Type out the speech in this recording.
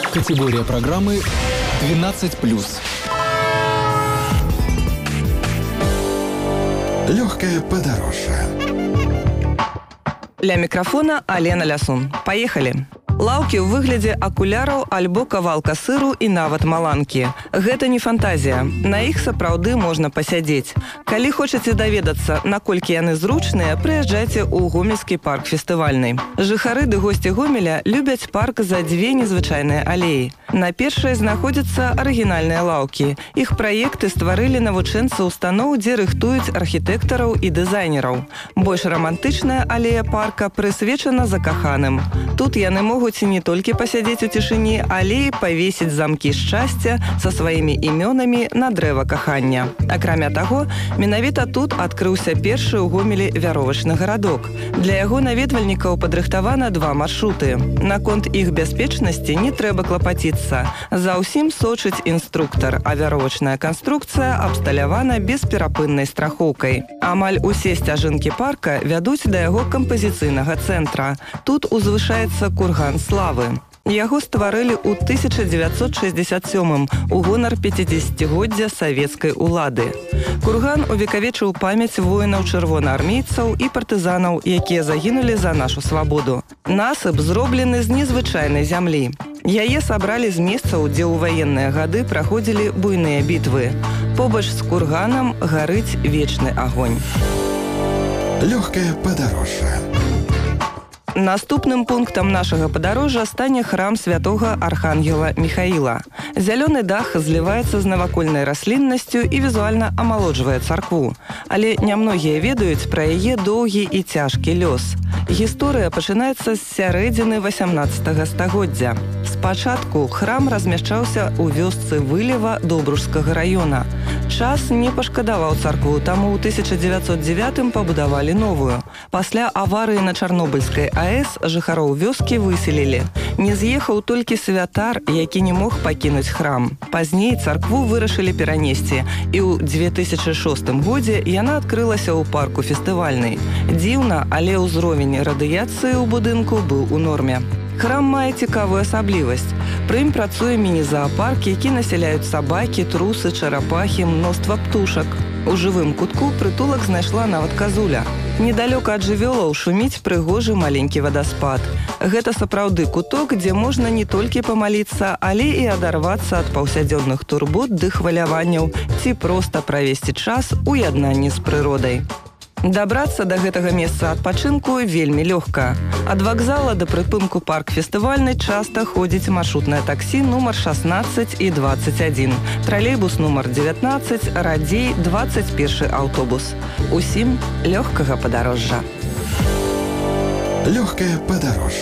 Категория программы 12+. Легкое подорожье. Ля мікрафона Алена Лясун. Паехалі. Лаўкі ў выглядзе акуляраў альбо кавалка сыру і нават маланкі. Гэта не фантазія. На іх сапраўды можна пасядзець. Калі хочаце даведацца, наколькі яны зручныя, прыязджайце ў Гомельскі парк фестывальны. Жыхары ды госці Гомеля любяць парк за дзве незвычайныя алеі. На першай знаходзяцца арыгінальныя лаўкі. Іх праекты стварылі навучэнцы устаноў, дзе рыхтуюць архітэктараў і дызайнераў. Больш рамантычная алея парка прысвечана закаханым. Тут яны могуць не толькі пасядзець у цішыні, але і павесіць замкі шчасця са сваімі імёнамі на дрэва кахання. Акрамя таго, менавіта тут адкрыўся першы ў Гомелі вяровачны гарадок. Для яго наведвальнікаў падрыхтавана 2 маршруты. Наконт іх бяспечнасці не трэба клапаціцца. За ўсім сочыць інструктар, а вяровачная канструкцыя абсталявана бесперапыннай страхоўкай. Амаль усе сцяжынкі парка вядуць да яго кампазіцыйнага цэнтра. Тут узвышаецца курган славы. Яго стварылі ў 1967 у гонар 50-годдзя савецкай улады. Курган увекавечыў памяць воінаў чырвонаармейцаў і партызанаў, якія загінулі за нашу свабоду. Насып зроблены з незвычайнай зямлі. Яе сабралі з месцаў, дзе ў ваенныя гады праходзілі буйныя бітвы. Побач з курганам гарыць вечны агонь. Легкое подорожье. Наступным пунктам нашага падарожжа стане храм святога архангела Міхаіла. Зялёны дах зліваецца з навакольнай расліннасцю і візуальна амалоджвае царкву. Але нямногія ведаюць пра яе доўгі і цяжкі лёс. Гісторыя пачынаецца з сярэдзіны 18 стагоддзя. Спачатку храм размяшчаўся ў вёсцы Вылева Добружскага раёна. Час не пашкадаваў царкву, таму ў 1909 пабудавалі новую. Пасля аварыі на Чарнобыльскай АЭС жыхароў вёскі выселілі. Не з'ехаў толькі святар, які не мог пакінуць храм. Пазней царкву вырашылі перанесці, і ў 2006 годзе яна адкрылася ў парку фестывальнай. Дзіўна, але ўзровень радыяцыі ў будынку быў у норме. Храм мае цікавую асаблівасць. Пры ім працуе міні-заапарк, які насяляюць сабакі, трусы, чарапахі, мноства птушак. У жывым кутку прытулак знайшла нават казуля. Недалёка ад жывёлаў шуміць прыгожы маленькі вадаспад. Гэта сапраўды куток, дзе можна не толькі памаліцца, але і адарвацца ад паўсядзённых турбот ды хваляванняў ці проста правесці час у яднанні з прыродай. Дабрацца да гэтага месца адпачынку вельмі лёгка. Ад вакзала да прыпынку парк фестывальны часта ходзіць маршрутнае таксі нумар 16 і 21, тралейбус нумар 19, радзей 21 аўтобус. Усім лёгкага падарожжа. Легкое подорожье.